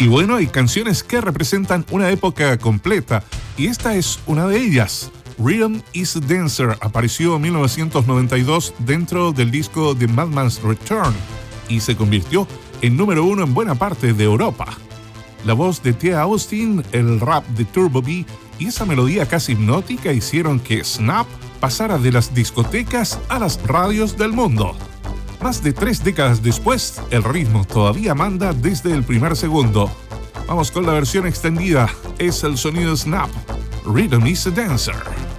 Y bueno, hay canciones que representan una época completa, y esta es una de ellas. Rhythm is a Dancer apareció en 1992 dentro del disco The Madman's Return y se convirtió en número 1 en buena parte de Europa. La voz de Tia Austin, el rap de Turbo B y esa melodía casi hipnótica hicieron que Snap pasara de las discotecas a las radios del mundo. Más de 3 décadas después, el ritmo todavía manda desde el primer segundo. Vamos con la versión extendida, es el sonido Snap. Rhythm is a Dancer.